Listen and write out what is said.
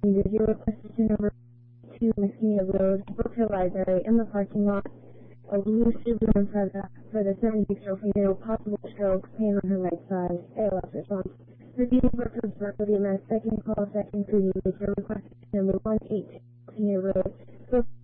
needed. Your request is to number 2 Messina Road, Brookfield Library, in the parking lot. A blue Subaru Impreza for the 70-year-old female, possible stroke, pain on her right side. ALS response. Repeating Brookfield's Brookfield, the second call, second crew unit. Your request is to number 182 Messina Road, Brookfield